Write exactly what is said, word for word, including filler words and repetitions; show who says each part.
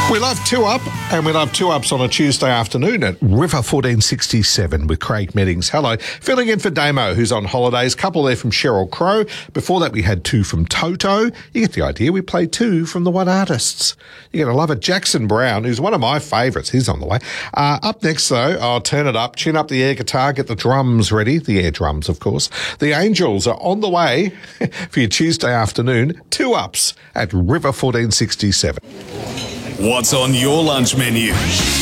Speaker 1: We love Two Up, and we love Two Ups on a Tuesday afternoon at River fourteen sixty-seven with Craig Meddings. Hello. Filling in for Damo, who's on holidays. Couple there from Sheryl Crow. Before that, we had two from Toto. You get the idea. We played two from the One Artists. You're going to love it. Jackson Brown, who's one of my favourites. He's on the way. Uh, up next, though, I'll turn it up, tune up the air guitar, get the drums ready. The air drums, of course. The Angels are on the way for your Tuesday afternoon. Two Ups at River fourteen sixty-seven.
Speaker 2: What's on your lunch menu?